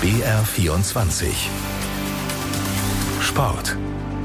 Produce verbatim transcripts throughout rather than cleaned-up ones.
B R vierundzwanzig Sport.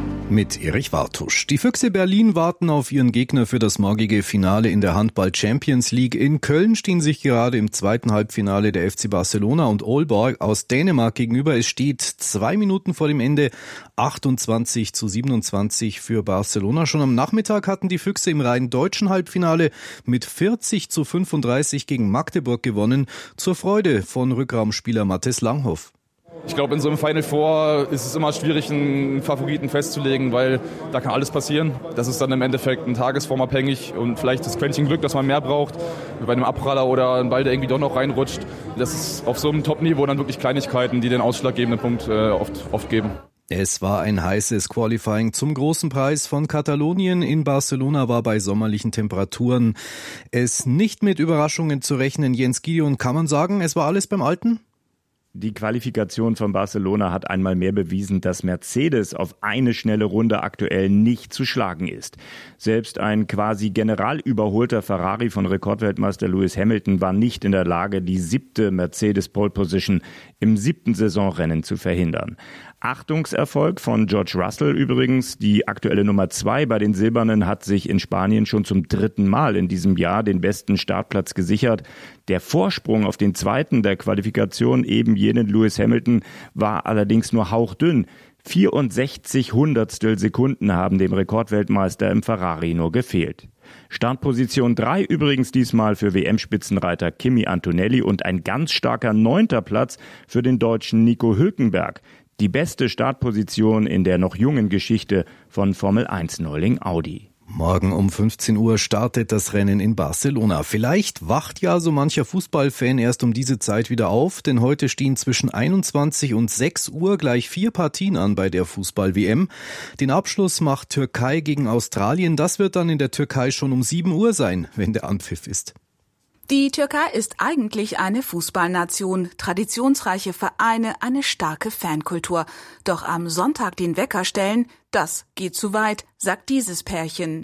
Mit Erich Wartusch. Die Füchse Berlin warten auf ihren Gegner für das morgige Finale in der Handball-Champions League. In Köln stehen sich gerade im zweiten Halbfinale der F C Barcelona und Aalborg aus Dänemark gegenüber. Es steht zwei Minuten vor dem Ende achtundzwanzig zu siebenundzwanzig für Barcelona. Schon am Nachmittag hatten die Füchse im rein deutschen Halbfinale mit vierzig zu fünfunddreißig gegen Magdeburg gewonnen. Zur Freude von Rückraumspieler Mathis Langhoff. Ich glaube, in so einem Final Four ist es immer schwierig, einen Favoriten festzulegen, weil da kann alles passieren. Das ist dann im Endeffekt ein tagesformabhängig und vielleicht das Quäntchen Glück, das man mehr braucht, bei einem Abpraller oder ein Ball, der irgendwie doch noch reinrutscht. Das ist auf so einem Top-Niveau dann wirklich Kleinigkeiten, die den ausschlaggebenden Punkt äh, oft, oft geben. Es war ein heißes Qualifying zum großen Preis von Katalonien. In Barcelona war bei sommerlichen Temperaturen es nicht mit Überraschungen zu rechnen. Jens Gideon, kann man sagen, es war alles beim Alten? Die Qualifikation von Barcelona hat einmal mehr bewiesen, dass Mercedes auf eine schnelle Runde aktuell nicht zu schlagen ist. Selbst ein quasi generalüberholter Ferrari von Rekordweltmeister Lewis Hamilton war nicht in der Lage, die siebte Mercedes Pole Position im siebten Saisonrennen zu verhindern. Achtungserfolg von George Russell übrigens. Die aktuelle Nummer zwei bei den Silbernen hat sich in Spanien schon zum dritten Mal in diesem Jahr den besten Startplatz gesichert. Der Vorsprung auf den zweiten der Qualifikation, eben jenen Lewis Hamilton, war allerdings nur hauchdünn. vierundsechzig Hundertstel Sekunden haben dem Rekordweltmeister im Ferrari nur gefehlt. Startposition drei übrigens diesmal für W M-Spitzenreiter Kimi Antonelli und ein ganz starker neunter Platz für den Deutschen Nico Hülkenberg. Die beste Startposition in der noch jungen Geschichte von Formel eins Neuling Audi. Morgen um fünfzehn Uhr startet das Rennen in Barcelona. Vielleicht wacht ja so mancher Fußballfan erst um diese Zeit wieder auf, denn heute stehen zwischen einundzwanzig und sechs Uhr gleich vier Partien an bei der Fußball-W M. Den Abschluss macht Türkei gegen Australien. Das wird dann in der Türkei schon um sieben Uhr sein, wenn der Anpfiff ist. Die Türkei ist eigentlich eine Fußballnation, traditionsreiche Vereine, eine starke Fankultur. Doch am Sonntag den Wecker stellen, das geht zu weit, sagt dieses Pärchen.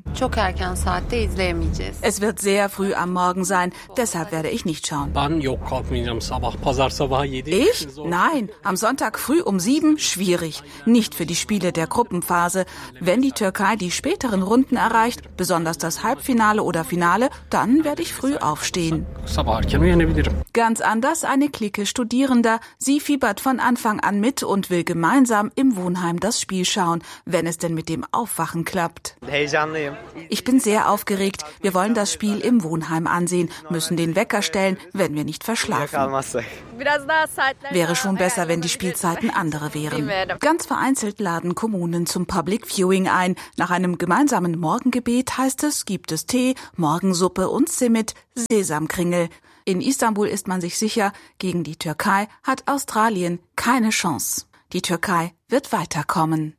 Es wird sehr früh am Morgen sein, deshalb werde ich nicht schauen. Ich? Nein, am Sonntag früh um sieben, schwierig. Nicht für die Spiele der Gruppenphase. Wenn die Türkei die späteren Runden erreicht, besonders das Halbfinale oder Finale, dann werde ich früh aufstehen. Ganz anders eine Clique Studierender. Sie fiebert von Anfang an mit und will gemeinsam im Wohnheim das Spiel schauen, wenn es denn mit dem Aufwachen klappt. Ich bin sehr aufgeregt. Wir wollen das Spiel im Wohnheim ansehen, müssen den Wecker stellen, wenn wir nicht verschlafen. Wäre schon besser, wenn die Spielzeiten andere wären. Ganz vereinzelt laden Kommunen zum Public Viewing ein. Nach einem gemeinsamen Morgengebet heißt es, gibt es Tee, Morgensuppe und Simit, Sesamkringel. In Istanbul ist man sich sicher, gegen die Türkei hat Australien keine Chance. Die Türkei wird weiterkommen.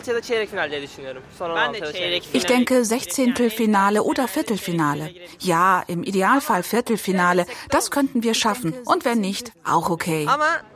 Ich denke Sechzehntelfinale oder Viertelfinale. Ja, im Idealfall Viertelfinale. Das könnten wir schaffen. Und wenn nicht, auch okay.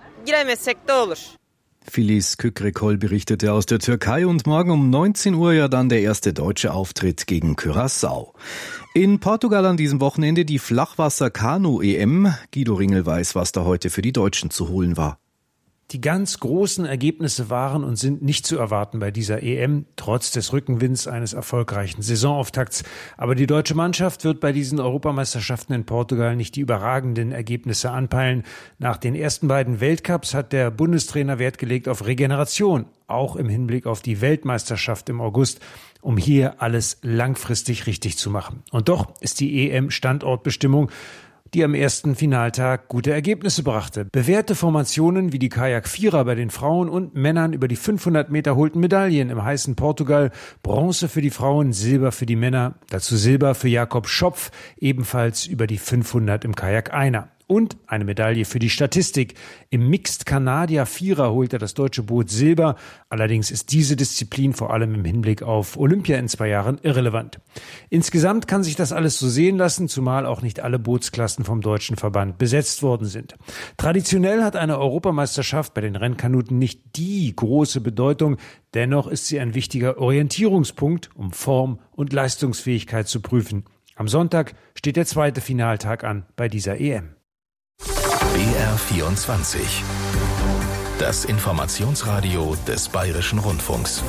Filiz Kükrekol berichtete aus der Türkei und morgen um neunzehn Uhr ja dann der erste deutsche Auftritt gegen Curaçao. In Portugal an diesem Wochenende die Flachwasser-Kanu-E M. Guido Ringel weiß, was da heute für die Deutschen zu holen war. Die ganz großen Ergebnisse waren und sind nicht zu erwarten bei dieser E M, trotz des Rückenwinds eines erfolgreichen Saisonauftakts. Aber die deutsche Mannschaft wird bei diesen Europameisterschaften in Portugal nicht die überragenden Ergebnisse anpeilen. Nach den ersten beiden Weltcups hat der Bundestrainer Wert gelegt auf Regeneration, auch im Hinblick auf die Weltmeisterschaft im August, um hier alles langfristig richtig zu machen. Und doch ist die E M Standortbestimmung, die am ersten Finaltag gute Ergebnisse brachte. Bewährte Formationen wie die Kajak-Vierer bei den Frauen und Männern über die fünfhundert Meter holten Medaillen im heißen Portugal. Bronze für die Frauen, Silber für die Männer. Dazu Silber für Jakob Schopf, ebenfalls über die fünfhundert im Kajak-Einer. Und eine Medaille für die Statistik. Im Mixed Canadier Vierer holte das deutsche Boot Silber. Allerdings ist diese Disziplin vor allem im Hinblick auf Olympia in zwei Jahren irrelevant. Insgesamt kann sich das alles so sehen lassen, zumal auch nicht alle Bootsklassen vom deutschen Verband besetzt worden sind. Traditionell hat eine Europameisterschaft bei den Rennkanuten nicht die große Bedeutung. Dennoch ist sie ein wichtiger Orientierungspunkt, um Form und Leistungsfähigkeit zu prüfen. Am Sonntag steht der zweite Finaltag an bei dieser E M. B R vierundzwanzig. Das Informationsradio des Bayerischen Rundfunks.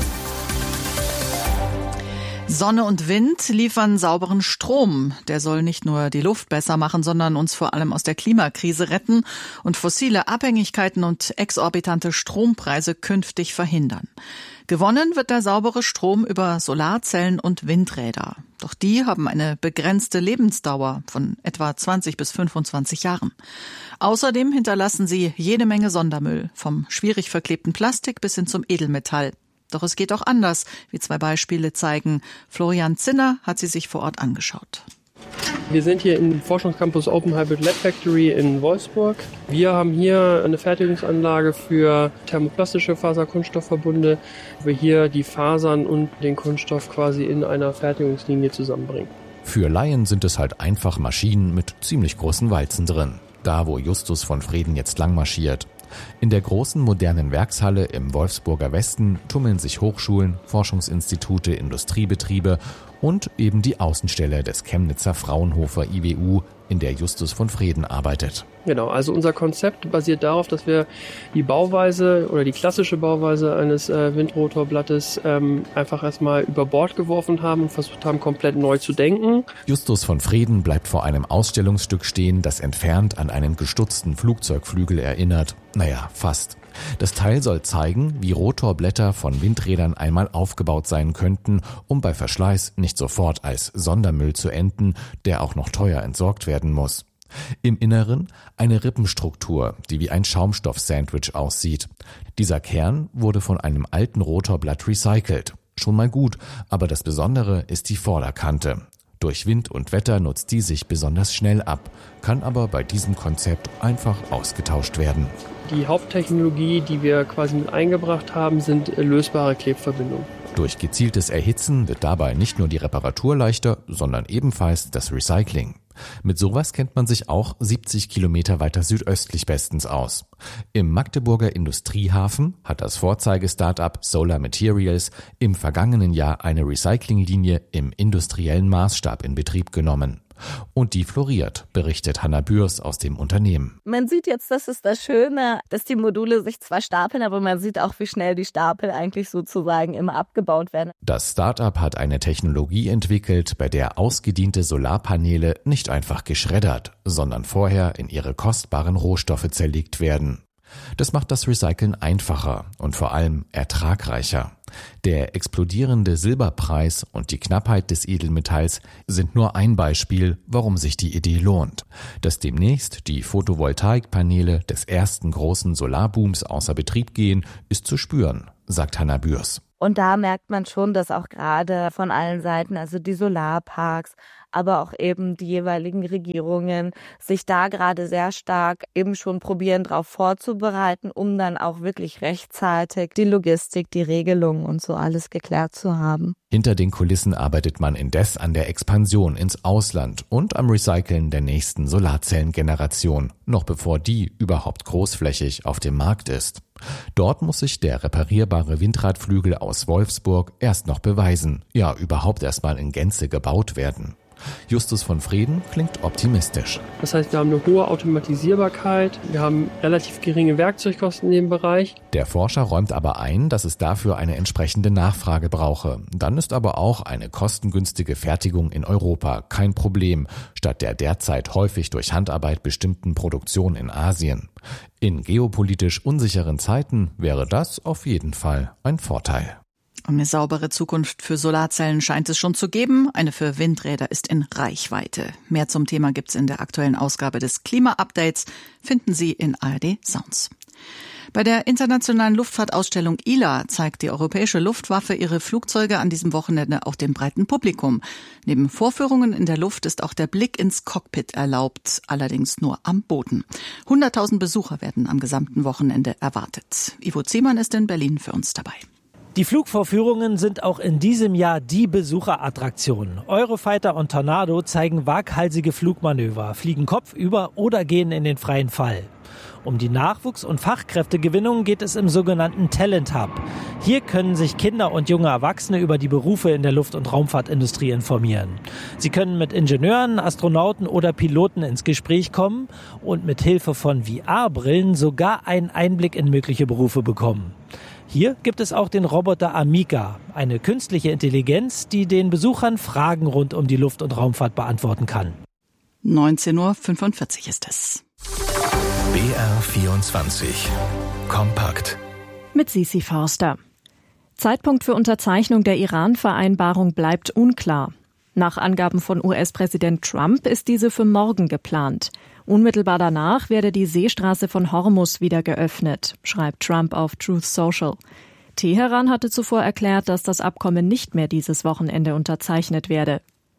Sonne und Wind liefern sauberen Strom. Der soll nicht nur die Luft besser machen, sondern uns vor allem aus der Klimakrise retten und fossile Abhängigkeiten und exorbitante Strompreise künftig verhindern. Gewonnen wird der saubere Strom über Solarzellen und Windräder. Doch die haben eine begrenzte Lebensdauer von etwa zwanzig bis fünfundzwanzig Jahren. Außerdem hinterlassen sie jede Menge Sondermüll, vom schwierig verklebten Plastik bis hin zum Edelmetall. Doch es geht auch anders, wie zwei Beispiele zeigen. Florian Zinner hat sie sich vor Ort angeschaut. Wir sind hier im Forschungscampus Open Hybrid Lab Factory in Wolfsburg. Wir haben hier eine Fertigungsanlage für thermoplastische Faser-Kunststoffverbunde, wo wir hier die Fasern und den Kunststoff quasi in einer Fertigungslinie zusammenbringen. Für Laien sind es halt einfach Maschinen mit ziemlich großen Walzen drin. Da, wo Justus von Freden jetzt lang marschiert. In der großen modernen Werkshalle im Wolfsburger Westen tummeln sich Hochschulen, Forschungsinstitute, Industriebetriebe und eben die Außenstelle des Chemnitzer Fraunhofer I W U, in der Justus von Freden arbeitet. Genau, also unser Konzept basiert darauf, dass wir die Bauweise oder die klassische Bauweise eines äh, Windrotorblattes ähm, einfach erstmal über Bord geworfen haben und versucht haben, komplett neu zu denken. Justus von Freden bleibt vor einem Ausstellungsstück stehen, das entfernt an einen gestutzten Flugzeugflügel erinnert. Naja, fast. Das Teil soll zeigen, wie Rotorblätter von Windrädern einmal aufgebaut sein könnten, um bei Verschleiß nicht sofort als Sondermüll zu enden, der auch noch teuer entsorgt werden muss. Im Inneren eine Rippenstruktur, die wie ein Schaumstoff-Sandwich aussieht. Dieser Kern wurde von einem alten Rotorblatt recycelt. Schon mal gut, aber das Besondere ist die Vorderkante. Durch Wind und Wetter nutzt die sich besonders schnell ab, kann aber bei diesem Konzept einfach ausgetauscht werden. Die Haupttechnologie, die wir quasi mit eingebracht haben, sind lösbare Klebverbindungen. Durch gezieltes Erhitzen wird dabei nicht nur die Reparatur leichter, sondern ebenfalls das Recycling. Mit sowas kennt man sich auch siebzig Kilometer weiter südöstlich bestens aus. Im Magdeburger Industriehafen hat das Vorzeige-Startup Solar Materials im vergangenen Jahr eine Recyclinglinie im industriellen Maßstab in Betrieb genommen. Und die floriert, berichtet Hanna Bürs aus dem Unternehmen. Man sieht jetzt, das ist das Schöne, dass die Module sich zwar stapeln, aber man sieht auch, wie schnell die Stapel eigentlich sozusagen immer abgebaut werden. Das Startup hat eine Technologie entwickelt, bei der ausgediente Solarpaneele nicht einfach geschreddert, sondern vorher in ihre kostbaren Rohstoffe zerlegt werden. Das macht das Recyceln einfacher und vor allem ertragreicher. Der explodierende Silberpreis und die Knappheit des Edelmetalls sind nur ein Beispiel, warum sich die Idee lohnt. Dass demnächst die Photovoltaikpaneele des ersten großen Solarbooms außer Betrieb gehen, ist zu spüren, sagt Hanna Bürs. Und da merkt man schon, dass auch gerade von allen Seiten, also die Solarparks, aber auch eben die jeweiligen Regierungen sich da gerade sehr stark eben schon probieren, darauf vorzubereiten, um dann auch wirklich rechtzeitig die Logistik, die Regelungen und so alles geklärt zu haben. Hinter den Kulissen arbeitet man indes an der Expansion ins Ausland und am Recyceln der nächsten Solarzellengeneration, noch bevor die überhaupt großflächig auf dem Markt ist. Dort muss sich der reparierbare Windradflügel aus Wolfsburg erst noch beweisen, ja überhaupt erstmal in Gänze gebaut werden. Justus von Freden klingt optimistisch. Das heißt, wir haben eine hohe Automatisierbarkeit, wir haben relativ geringe Werkzeugkosten in dem Bereich. Der Forscher räumt aber ein, dass es dafür eine entsprechende Nachfrage brauche. Dann ist aber auch eine kostengünstige Fertigung in Europa kein Problem, statt der derzeit häufig durch Handarbeit bestimmten Produktion in Asien. In geopolitisch unsicheren Zeiten wäre das auf jeden Fall ein Vorteil. Eine saubere Zukunft für Solarzellen scheint es schon zu geben. Eine für Windräder ist in Reichweite. Mehr zum Thema gibt's in der aktuellen Ausgabe des Klima-Updates. Finden Sie in A R D Sounds. Bei der internationalen Luftfahrtausstellung I L A zeigt die europäische Luftwaffe ihre Flugzeuge an diesem Wochenende auch dem breiten Publikum. Neben Vorführungen in der Luft ist auch der Blick ins Cockpit erlaubt, allerdings nur am Boden. hunderttausend Besucher werden am gesamten Wochenende erwartet. Ivo Ziemann ist in Berlin für uns dabei. Die Flugvorführungen sind auch in diesem Jahr die Besucherattraktion. Eurofighter und Tornado zeigen waghalsige Flugmanöver, fliegen kopfüber oder gehen in den freien Fall. Um die Nachwuchs- und Fachkräftegewinnung geht es im sogenannten Talent Hub. Hier können sich Kinder und junge Erwachsene über die Berufe in der Luft- und Raumfahrtindustrie informieren. Sie können mit Ingenieuren, Astronauten oder Piloten ins Gespräch kommen und mit Hilfe von V R-Brillen sogar einen Einblick in mögliche Berufe bekommen. Hier gibt es auch den Roboter Amiga, eine künstliche Intelligenz, die den Besuchern Fragen rund um die Luft- und Raumfahrt beantworten kann. neunzehn Uhr fünfundvierzig ist es. B R vierundzwanzig. Kompakt. Mit Sisi Forster. Zeitpunkt für Unterzeichnung der Iran-Vereinbarung bleibt unklar. Nach Angaben von U S-Präsident Trump ist diese für morgen geplant. Unmittelbar danach werde die Seestraße von Hormuz wieder geöffnet, schreibt Trump auf Truth Social. Teheran hatte zuvor erklärt, dass das Abkommen nicht mehr dieses Wochenende unterzeichnet werde.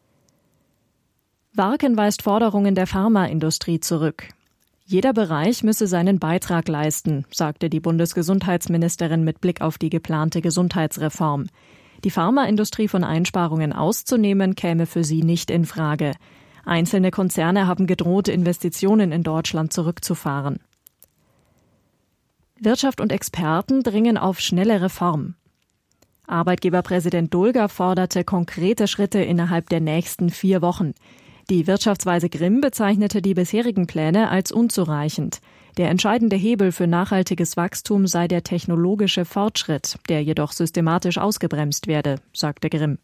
Warken weist Forderungen der Pharmaindustrie zurück. Jeder Bereich müsse seinen Beitrag leisten, sagte die Bundesgesundheitsministerin mit Blick auf die geplante Gesundheitsreform. Die Pharmaindustrie von Einsparungen auszunehmen, käme für sie nicht in Frage. Einzelne Konzerne haben gedroht, Investitionen in Deutschland zurückzufahren. Wirtschaft und Experten dringen auf schnelle Reform. Arbeitgeberpräsident Dulger forderte konkrete Schritte innerhalb der nächsten vier Wochen. Die Wirtschaftsweise Grimm bezeichnete die bisherigen Pläne als unzureichend. Der entscheidende Hebel für nachhaltiges Wachstum sei der technologische Fortschritt, der jedoch systematisch ausgebremst werde, sagte Grimm.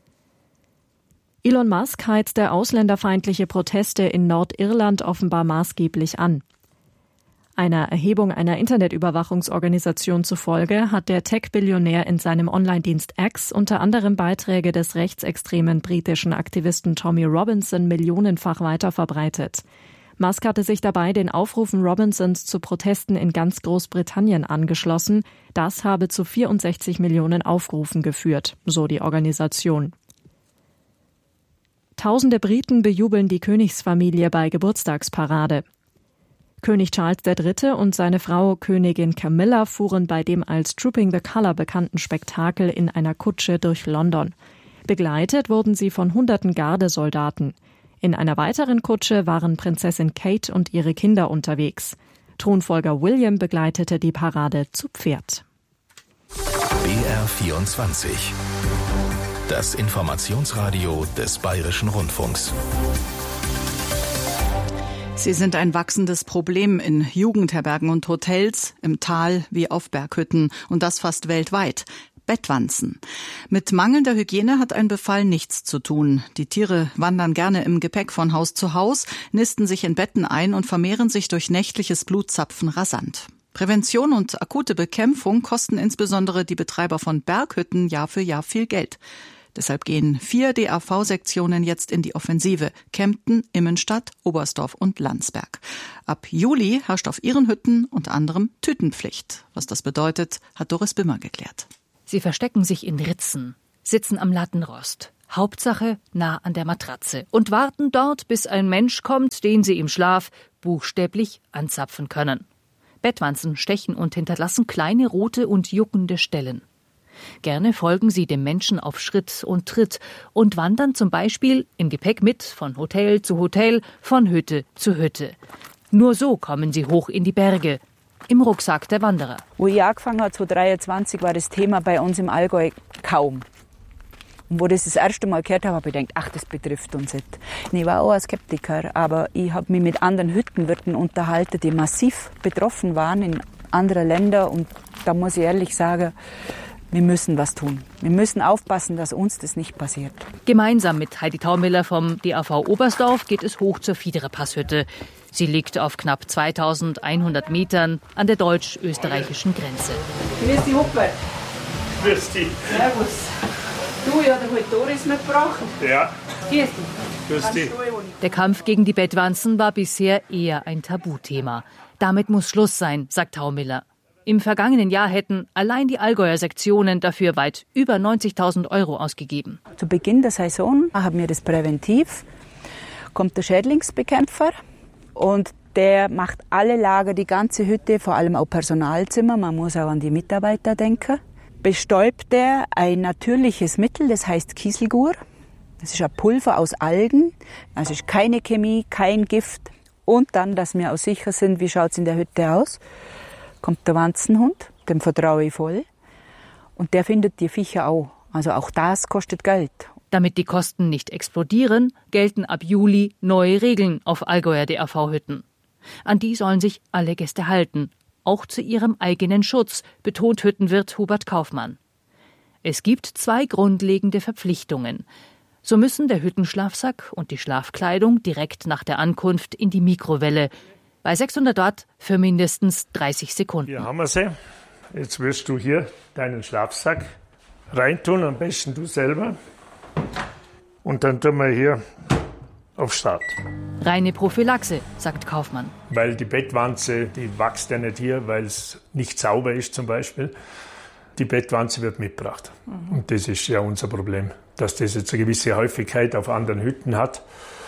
Elon Musk heizte ausländerfeindliche Proteste in Nordirland offenbar maßgeblich an. Einer Erhebung einer Internetüberwachungsorganisation zufolge hat der Tech-Billionär in seinem Online-Dienst X unter anderem Beiträge des rechtsextremen britischen Aktivisten Tommy Robinson millionenfach weiterverbreitet. Musk hatte sich dabei den Aufrufen Robinsons zu Protesten in ganz Großbritannien angeschlossen. Das habe zu vierundsechzig Millionen Aufrufen geführt, so die Organisation. Tausende Briten bejubeln die Königsfamilie bei Geburtstagsparade. König Charles der Dritte und seine Frau Königin Camilla fuhren bei dem als Trooping the Colour bekannten Spektakel in einer Kutsche durch London. Begleitet wurden sie von hunderten Gardesoldaten. In einer weiteren Kutsche waren Prinzessin Kate und ihre Kinder unterwegs. Thronfolger William begleitete die Parade zu Pferd. B R vierundzwanzig. Das Informationsradio des Bayerischen Rundfunks. Sie sind ein wachsendes Problem in Jugendherbergen und Hotels, im Tal wie auf Berghütten und das fast weltweit. Bettwanzen. Mit mangelnder Hygiene hat ein Befall nichts zu tun. Die Tiere wandern gerne im Gepäck von Haus zu Haus, nisten sich in Betten ein und vermehren sich durch nächtliches Blutzapfen rasant. Prävention und akute Bekämpfung kosten insbesondere die Betreiber von Berghütten Jahr für Jahr viel Geld. Deshalb gehen vier D A V-Sektionen jetzt in die Offensive. Kempten, Immenstadt, Oberstdorf und Landsberg. Ab Juli herrscht auf ihren Hütten unter anderem Tütenpflicht. Was das bedeutet, hat Doris Bimmer geklärt. Sie verstecken sich in Ritzen, sitzen am Lattenrost. Hauptsache nah an der Matratze und warten dort, bis ein Mensch kommt, den sie im Schlaf buchstäblich anzapfen können. Bettwanzen stechen und hinterlassen kleine rote und juckende Stellen. Gerne folgen sie dem Menschen auf Schritt und Tritt und wandern zum Beispiel im Gepäck mit von Hotel zu Hotel, von Hütte zu Hütte. Nur so kommen sie hoch in die Berge, im Rucksack der Wanderer. Wo ich angefangen habe, zweitausenddreiundzwanzig, war das Thema bei uns im Allgäu kaum. Und wo ich das das erste Mal gehört habe, habe ich gedacht, ach, das betrifft uns nicht. Ich war auch ein Skeptiker, aber ich habe mich mit anderen Hüttenwirten unterhalten, die massiv betroffen waren in anderen Ländern. Und da muss ich ehrlich sagen, wir müssen was tun. Wir müssen aufpassen, dass uns das nicht passiert. Gemeinsam mit Heidi Taumiller vom D A V Oberstdorf geht es hoch zur Fiederer-Passhütte. Sie liegt auf knapp zweitausendeinhundert Metern an der deutsch-österreichischen Grenze. Grüß dich, Hubert. Grüß dich. Servus. Du, ja, der hat Doris mitgebracht. Ja. Grüß dich. Grüß dich. Der Kampf gegen die Bettwanzen war bisher eher ein Tabuthema. Damit muss Schluss sein, sagt Taumiller. Im vergangenen Jahr hätten allein die Allgäuer Sektionen dafür weit über neunzigtausend Euro ausgegeben. Zu Beginn der Saison haben wir das präventiv. Kommt der Schädlingsbekämpfer und der macht alle Lager, die ganze Hütte, vor allem auch Personalzimmer. Man muss auch an die Mitarbeiter denken. bestäubt er ein natürliches Mittel, das heißt Kieselgur. Das ist ein Pulver aus Algen, also ist keine Chemie, kein Gift. Und dann, dass wir auch sicher sind, wie schaut es in der Hütte aus, kommt der Wanzenhund, dem vertraue ich voll. Und der findet die Viecher auch. Also auch das kostet Geld. Damit die Kosten nicht explodieren, gelten ab Juli neue Regeln auf Allgäuer D A V-Hütten. An die sollen sich alle Gäste halten, auch zu ihrem eigenen Schutz, betont Hüttenwirt Hubert Kaufmann. Es gibt zwei grundlegende Verpflichtungen. So müssen der Hüttenschlafsack und die Schlafkleidung direkt nach der Ankunft in die Mikrowelle, bei sechshundert Watt für mindestens dreißig Sekunden. Hier haben wir sie. Jetzt wirst du hier deinen Schlafsack reintun, am besten du selber. Und dann tun wir hier auf Start. Reine Prophylaxe, sagt Kaufmann. Weil die Bettwanze, die wächst ja nicht hier, weil es nicht sauber ist zum Beispiel. Die Bettwanze wird mitgebracht. Mhm. Und das ist ja unser Problem, dass das jetzt eine gewisse Häufigkeit auf anderen Hütten hat.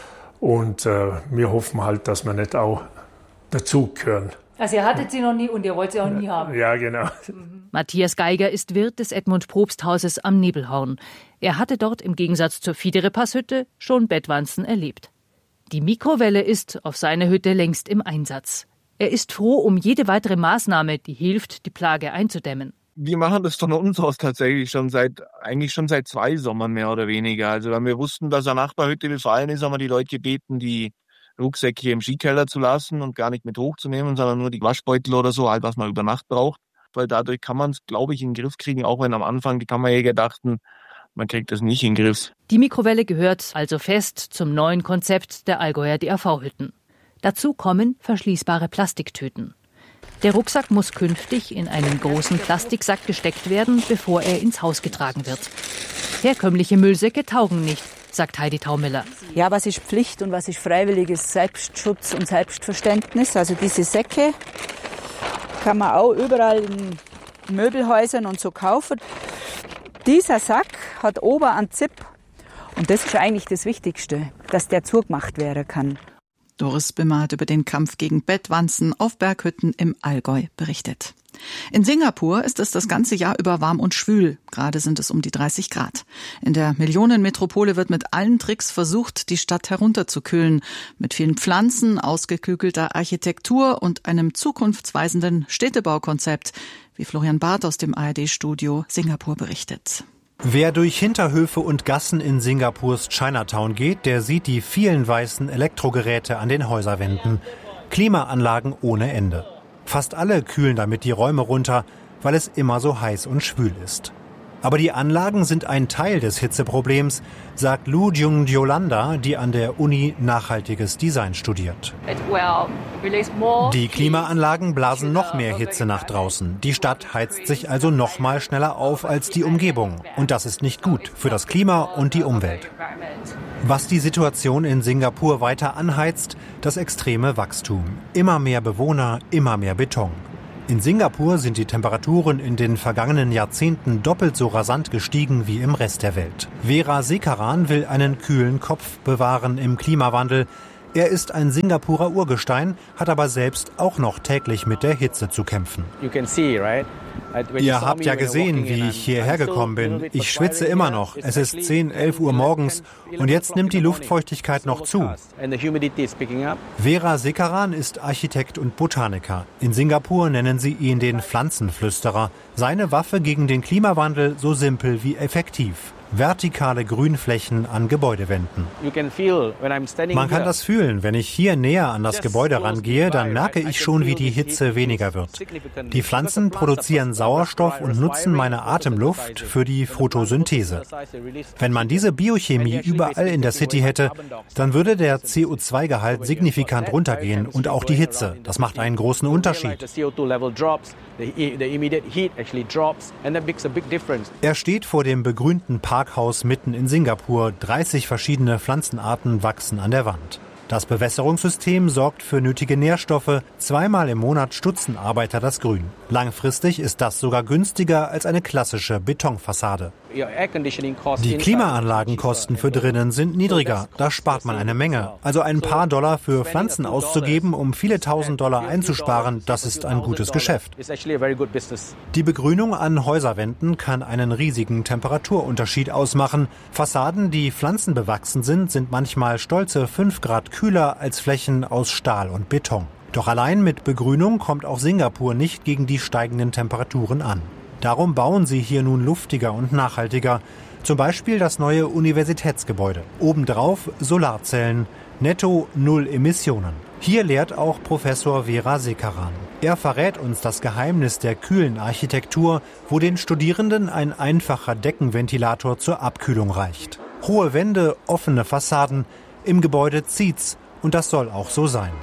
Und äh, wir hoffen halt, dass wir nicht auch dazugehören. Also ihr hattet sie noch nie und ihr wollt sie auch nie haben. Ja, genau. Mhm. Matthias Geiger ist Wirt des Edmund-Probst-Hauses am Nebelhorn. Er hatte dort im Gegensatz zur Fiederepass-Hütte schon Bettwanzen erlebt. Die Mikrowelle ist auf seiner Hütte längst im Einsatz. Er ist froh um jede weitere Maßnahme, die hilft, die Plage einzudämmen. Wir machen das von uns aus tatsächlich schon seit, eigentlich schon seit zwei Sommern mehr oder weniger. Also wenn wir wussten, dass eine Nachbarhütte befallen ist, haben wir die Leute gebeten, die Rucksäcke im Skikeller zu lassen und gar nicht mit hochzunehmen, sondern nur die Waschbeutel oder so, halt was man über Nacht braucht. Weil dadurch kann man es, glaube ich, in den Griff kriegen, auch wenn am Anfang die Kammerjäger dachten, man kriegt das nicht in den Griff. Die Mikrowelle gehört also fest zum neuen Konzept der Allgäuer D A V-Hütten. Dazu kommen verschließbare Plastiktüten. Der Rucksack muss künftig in einen großen Plastiksack gesteckt werden, bevor er ins Haus getragen wird. Herkömmliche Müllsäcke taugen nicht, sagt Heidi Taumiller. Ja, was ist Pflicht und was ist freiwilliges Selbstschutz und Selbstverständnis? Also diese Säcke kann man auch überall in Möbelhäusern und so kaufen. Dieser Sack hat oben einen Zip und das ist eigentlich das Wichtigste, dass der zugemacht werden kann. Doris Bimmer hat über den Kampf gegen Bettwanzen auf Berghütten im Allgäu berichtet. In Singapur ist es das ganze Jahr über warm und schwül. Gerade sind es um die dreißig Grad. In der Millionenmetropole wird mit allen Tricks versucht, die Stadt herunterzukühlen. Mit vielen Pflanzen, ausgeklügelter Architektur und einem zukunftsweisenden Städtebaukonzept, wie Florian Barth aus dem A R D-Studio Singapur berichtet. Wer durch Hinterhöfe und Gassen in Singapurs Chinatown geht, der sieht die vielen weißen Elektrogeräte an den Häuserwänden. Klimaanlagen ohne Ende. Fast alle kühlen damit die Räume runter, weil es immer so heiß und schwül ist. Aber die Anlagen sind ein Teil des Hitzeproblems, sagt Lu Jung Yolanda, die an der Uni nachhaltiges Design studiert. Die Klimaanlagen blasen noch mehr Hitze nach draußen. Die Stadt heizt sich also noch mal schneller auf als die Umgebung. Und das ist nicht gut für das Klima und die Umwelt. Was die Situation in Singapur weiter anheizt, das extreme Wachstum. Immer mehr Bewohner, immer mehr Beton. In Singapur sind die Temperaturen in den vergangenen Jahrzehnten doppelt so rasant gestiegen wie im Rest der Welt. Vera Sekaran will einen kühlen Kopf bewahren im Klimawandel. Er ist ein Singapurer Urgestein, hat aber selbst auch noch täglich mit der Hitze zu kämpfen. Ihr habt ja gesehen, wie ich hierher gekommen bin. Ich schwitze immer noch. Es ist zehn, elf Uhr morgens und jetzt nimmt die Luftfeuchtigkeit noch zu. Vera Sekaran ist Architekt und Botaniker. In Singapur nennen sie ihn den Pflanzenflüsterer. Seine Waffe gegen den Klimawandel so simpel wie effektiv. Vertikale Grünflächen an Gebäudewänden. Man kann das fühlen. Wenn ich hier näher an das Gebäude rangehe, dann merke ich schon, wie die Hitze weniger wird. Die Pflanzen produzieren Sauerstoff und nutzen meine Atemluft für die Photosynthese. Wenn man diese Biochemie überall in der City hätte, dann würde der C O zwei Gehalt signifikant runtergehen und auch die Hitze. Das macht einen großen Unterschied. Er steht vor dem begrünten Parkhaus mitten in Singapur. dreißig verschiedene Pflanzenarten wachsen an der Wand. Das Bewässerungssystem sorgt für nötige Nährstoffe. Zweimal im Monat stutzen Arbeiter das Grün. Langfristig ist das sogar günstiger als eine klassische Betonfassade. Die Klimaanlagenkosten für drinnen sind niedriger. Da spart man eine Menge. Also ein paar Dollar für Pflanzen auszugeben, um viele tausend Dollar einzusparen, das ist ein gutes Geschäft. Die Begrünung an Häuserwänden kann einen riesigen Temperaturunterschied ausmachen. Fassaden, die pflanzenbewachsen sind, sind manchmal stolze fünf Grad kühler als Flächen aus Stahl und Beton. Doch allein mit Begrünung kommt auch Singapur nicht gegen die steigenden Temperaturen an. Darum bauen sie hier nun luftiger und nachhaltiger. Zum Beispiel das neue Universitätsgebäude. Obendrauf Solarzellen. Netto null Emissionen. Hier lehrt auch Professor Vera Sekaran. Er verrät uns das Geheimnis der kühlen Architektur, wo den Studierenden ein einfacher Deckenventilator zur Abkühlung reicht. Hohe Wände, offene Fassaden. Im Gebäude zieht's. Und das soll auch so sein.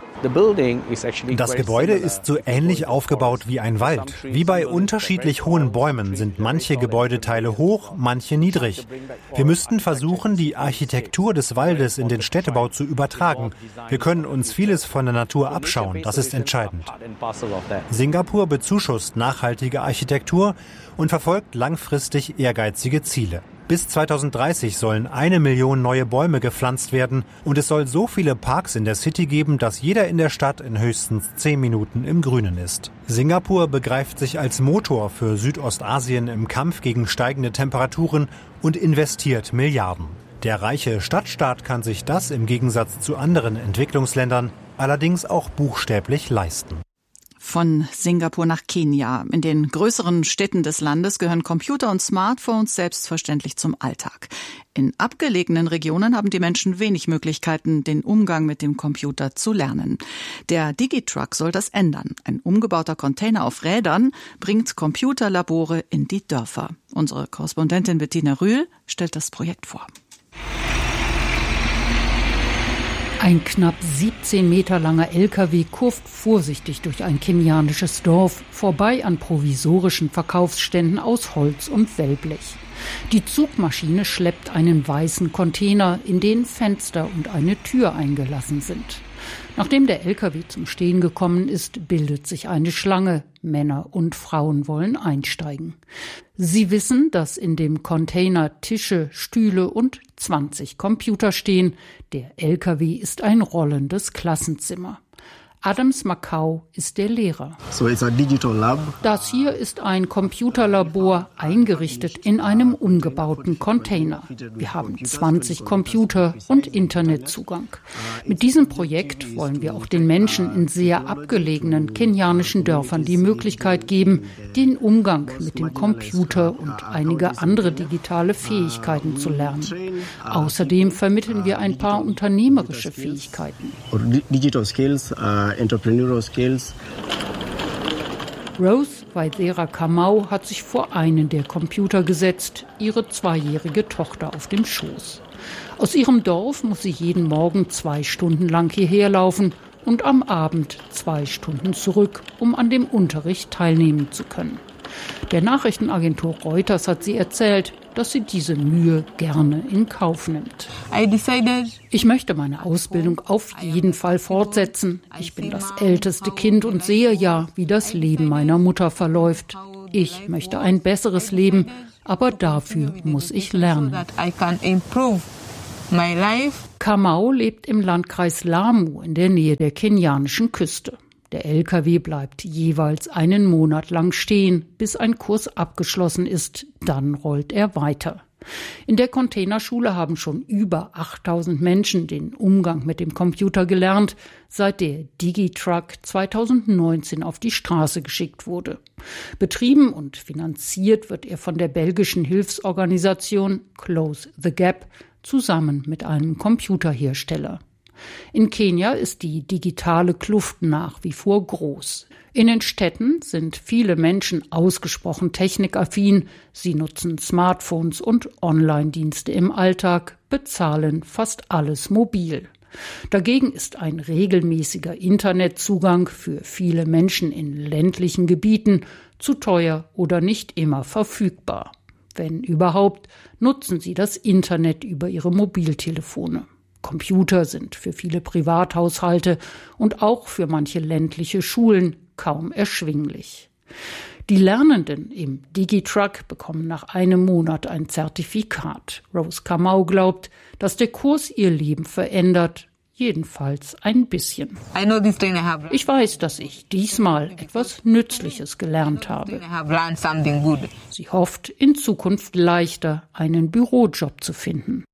Das Gebäude ist so ähnlich aufgebaut wie ein Wald. Wie bei unterschiedlich hohen Bäumen sind manche Gebäudeteile hoch, manche niedrig. Wir müssten versuchen, die Architektur des Waldes in den Städtebau zu übertragen. Wir können uns vieles von der Natur abschauen, das ist entscheidend. Singapur bezuschusst nachhaltige Architektur und verfolgt langfristig ehrgeizige Ziele. Bis zweitausenddreißig sollen eine Million neue Bäume gepflanzt werden und es soll so viele Parks in der City geben, dass jeder in der Stadt in höchstens zehn Minuten im Grünen ist. Singapur begreift sich als Motor für Südostasien im Kampf gegen steigende Temperaturen und investiert Milliarden. Der reiche Stadtstaat kann sich das im Gegensatz zu anderen Entwicklungsländern allerdings auch buchstäblich leisten. Von Singapur nach Kenia. In den größeren Städten des Landes gehören Computer und Smartphones selbstverständlich zum Alltag. In abgelegenen Regionen haben die Menschen wenig Möglichkeiten, den Umgang mit dem Computer zu lernen. Der Digitruck soll das ändern. Ein umgebauter Container auf Rädern bringt Computerlabore in die Dörfer. Unsere Korrespondentin Bettina Rühl stellt das Projekt vor. Ein knapp siebzehn Meter langer L K W kurvt vorsichtig durch ein kenianisches Dorf, vorbei an provisorischen Verkaufsständen aus Holz und Wellblech. Die Zugmaschine schleppt einen weißen Container, in den Fenster und eine Tür eingelassen sind. Nachdem der L K W zum Stehen gekommen ist, bildet sich eine Schlange. Männer und Frauen wollen einsteigen. Sie wissen, dass in dem Container Tische, Stühle und zwanzig Computer stehen. Der L K W ist ein rollendes Klassenzimmer. Adams Macau ist der Lehrer. So it's a digital lab. Das hier ist ein Computerlabor, eingerichtet in einem umgebauten Container. Wir haben zwanzig Computer und Internetzugang. Mit diesem Projekt wollen wir auch den Menschen in sehr abgelegenen kenianischen Dörfern die Möglichkeit geben, den Umgang mit dem Computer und einige andere digitale Fähigkeiten zu lernen. Außerdem vermitteln wir ein paar unternehmerische Fähigkeiten. Digital skills, uh entrepreneurial skills. Rose Waithera Kamau hat sich vor einen der Computer gesetzt, ihre zweijährige Tochter auf dem Schoß. Aus ihrem Dorf muss sie jeden Morgen zwei Stunden lang hierher laufen und am Abend zwei Stunden zurück, um an dem Unterricht teilnehmen zu können. Der Nachrichtenagentur Reuters hat sie erzählt, dass sie diese Mühe gerne in Kauf nimmt. Ich möchte meine Ausbildung auf jeden Fall fortsetzen. Ich bin das älteste Kind und sehe ja, wie das Leben meiner Mutter verläuft. Ich möchte ein besseres Leben, aber dafür muss ich lernen. Kamau lebt im Landkreis Lamu in der Nähe der kenianischen Küste. Der L K W bleibt jeweils einen Monat lang stehen, bis ein Kurs abgeschlossen ist. Dann rollt er weiter. In der Containerschule haben schon über achttausend Menschen den Umgang mit dem Computer gelernt, seit der Digitruck zweitausendneunzehn auf die Straße geschickt wurde. Betrieben und finanziert wird er von der belgischen Hilfsorganisation Close the Gap zusammen mit einem Computerhersteller. In Kenia ist die digitale Kluft nach wie vor groß. In den Städten sind viele Menschen ausgesprochen technikaffin. Sie nutzen Smartphones und Online-Dienste im Alltag, bezahlen fast alles mobil. Dagegen ist ein regelmäßiger Internetzugang für viele Menschen in ländlichen Gebieten zu teuer oder nicht immer verfügbar. Wenn überhaupt, nutzen sie das Internet über ihre Mobiltelefone. Computer sind für viele Privathaushalte und auch für manche ländliche Schulen kaum erschwinglich. Die Lernenden im Digitruck bekommen nach einem Monat ein Zertifikat. Rose Kamau glaubt, dass der Kurs ihr Leben verändert. Jedenfalls ein bisschen. Ich weiß, dass ich diesmal etwas Nützliches gelernt habe. Sie hofft, in Zukunft leichter einen Bürojob zu finden.